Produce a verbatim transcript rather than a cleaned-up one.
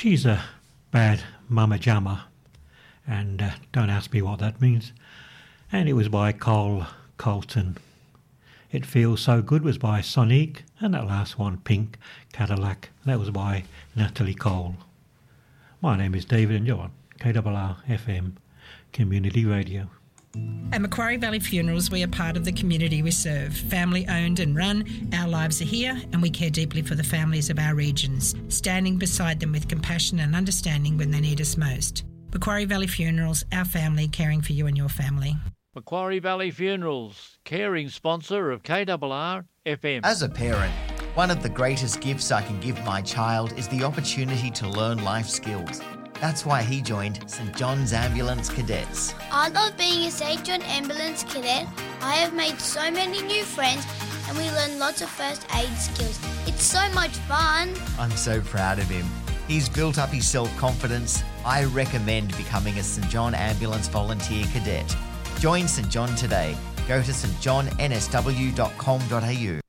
She's a bad mama jamma, and uh, don't ask me what that means. And it was by Cole Colton. It Feels So Good was by Sonique, and that last one, Pink Cadillac, that was by Natalie Cole. My name is David and you're on K R R F M Community Radio. At Macquarie Valley Funerals, we are part of the community we serve. Family owned and run, our lives are here and we care deeply for the families of our regions, standing beside them with compassion and understanding when they need us most. Macquarie Valley Funerals, our family caring for you and your family. Macquarie Valley Funerals, caring sponsor of K R R F M. As a parent, one of the greatest gifts I can give my child is the opportunity to learn life skills. That's why he joined St John's Ambulance Cadets. I love being a St John Ambulance Cadet. I have made so many new friends and we learn lots of first aid skills. It's so much fun. I'm so proud of him. He's built up his self-confidence. I recommend becoming a St John Ambulance Volunteer Cadet. Join St John today. Go to s t john n s w dot com dot a u.